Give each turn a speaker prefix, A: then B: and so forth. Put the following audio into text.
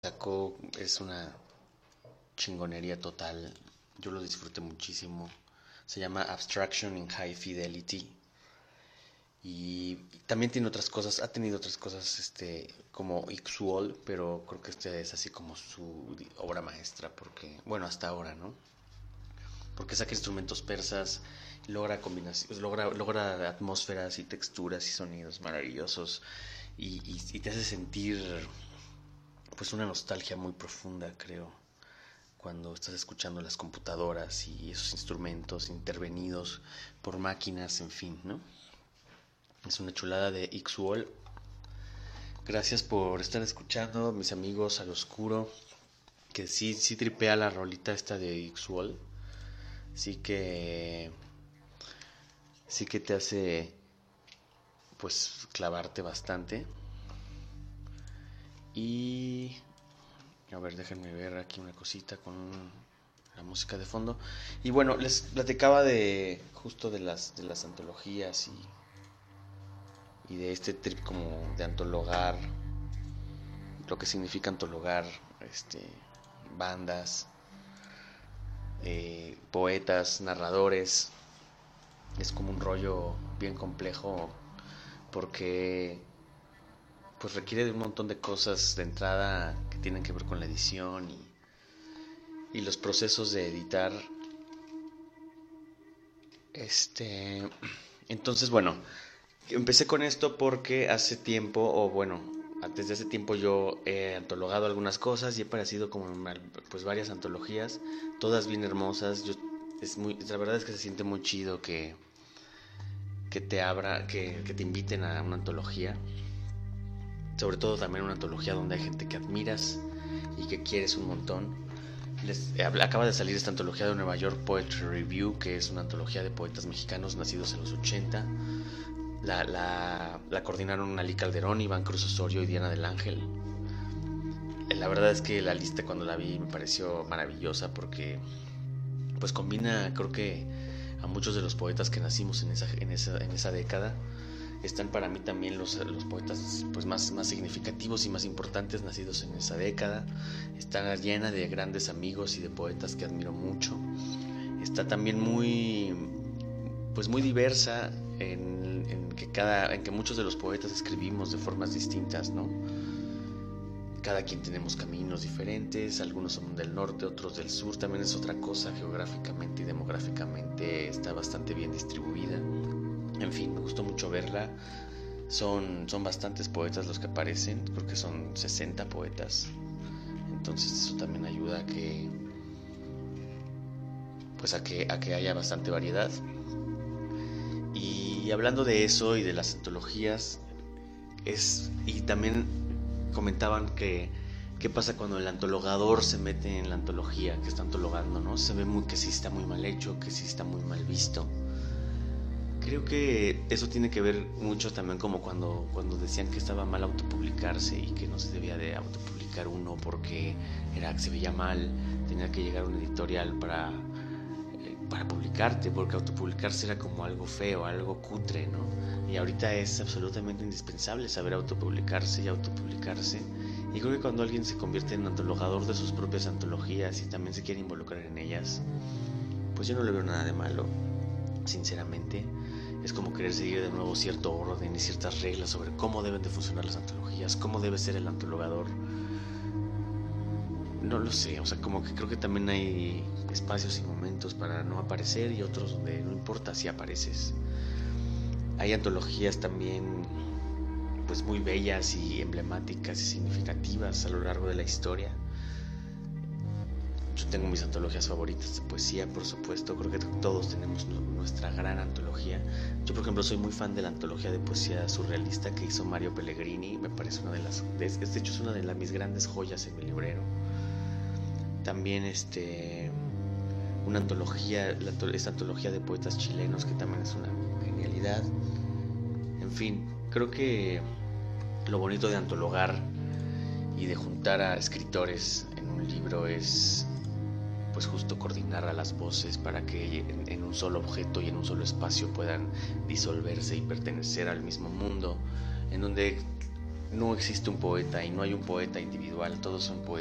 A: Sacó es una chingonería total. Yo lo disfruté muchísimo. Se llama Abstraction in High Fidelity. Y también tiene otras cosas, ha tenido otras cosas como Ixuol, pero creo que este es así como su obra maestra, porque, bueno, hasta ahora, ¿no? Porque saca instrumentos persas, logra combinaciones, logra atmósferas y texturas y sonidos maravillosos y te hace sentir pues una nostalgia muy profunda, creo, cuando estás escuchando las computadoras y esos instrumentos intervenidos por máquinas, en fin, ¿no? Es una chulada de Ixuol. Gracias por estar escuchando, mis amigos al oscuro. Que sí tripea la rolita esta de Ixuol. Sí que. Sí que te hace. Pues clavarte bastante. Y. A ver, déjenme ver aquí una cosita con la música de fondo. Y bueno, les platicaba de. Justo de las antologías y de este trip como de antologar, lo que significa antologar bandas, poetas, narradores. Es como un rollo bien complejo porque pues requiere de un montón de cosas de entrada que tienen que ver con la edición y los procesos de editar. Entonces, bueno, empecé con esto porque hace tiempo, o bueno, desde hace tiempo yo he antologado algunas cosas y he parecido como pues varias antologías, todas bien hermosas. La verdad es que se siente muy chido que te inviten a una antología, sobre todo también una antología donde hay gente que admiras y que quieres un montón. Acaba de salir esta antología de Nueva York Poetry Review, que es una antología de poetas mexicanos nacidos en los 80. La coordinaron Ali Calderón, Iván Cruz Osorio y Diana del Ángel. La verdad es que la lista, cuando la vi, me pareció maravillosa porque pues combina, creo que a muchos de los poetas que nacimos en esa década. Están para mí también los poetas pues más significativos y más importantes nacidos en esa década. Está llena de grandes amigos y de poetas que admiro mucho. Está también muy diversa en que muchos de los poetas escribimos de formas distintas, ¿no? Cada quien tenemos caminos diferentes, algunos son del norte, otros del sur. También es otra cosa, geográficamente y demográficamente está bastante bien distribuida. En fin, me gustó mucho verla. Son bastantes poetas los que aparecen, creo que son 60 poetas. Entonces eso también ayuda a que haya bastante variedad. Y hablando de eso y de las antologías, y también comentaban que qué pasa cuando el antologador se mete en la antología que está antologando, ¿no? Se ve que sí está muy mal hecho, que sí está muy mal visto. Creo que eso tiene que ver mucho también como cuando decían que estaba mal autopublicarse y que no se debía de autopublicar uno porque se veía mal, tenía que llegar a un editorial para publicarte, porque autopublicarse era como algo feo, algo cutre, ¿no? Y ahorita es absolutamente indispensable saber autopublicarse y autopublicarse. Y creo que cuando alguien se convierte en antologador de sus propias antologías y también se quiere involucrar en ellas, pues yo no le veo nada de malo, sinceramente. Es como querer seguir de nuevo cierto orden y ciertas reglas sobre cómo deben de funcionar las antologías, cómo debe ser el antologador. No lo sé, o sea, como que creo que también hay espacios y momentos para no aparecer y otros donde no importa si apareces. Hay antologías también pues muy bellas y emblemáticas y significativas a lo largo de la historia. Yo tengo mis antologías favoritas de poesía, por supuesto. Creo que todos tenemos nuestra gran antología. Yo, por ejemplo, soy muy fan de la antología de poesía surrealista que hizo Mario Pellegrini. Me parece de hecho es una de mis grandes joyas en mi librero. También una antología, esta antología de poetas chilenos, que también es una genialidad. En fin, creo que lo bonito de antologar y de juntar a escritores en un libro es pues justo coordinar a las voces para que en un solo objeto y en un solo espacio puedan disolverse y pertenecer al mismo mundo, en donde no existe un poeta y no hay un poeta individual, todos son poetas.